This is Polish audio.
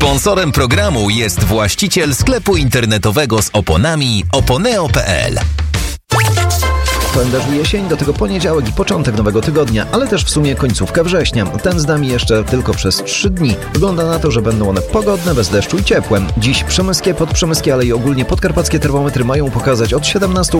Sponsorem programu jest właściciel sklepu internetowego z oponami oponeo.pl. Kalendarzu jesień, do tego poniedziałek i początek nowego tygodnia, ale też w sumie końcówka września. Ten z nami jeszcze tylko przez 3 dni. Wygląda na to, że będą one pogodne, bez deszczu i ciepłe. Dziś przemyskie, podprzemyskie, ale i ogólnie podkarpackie termometry mają pokazać od 17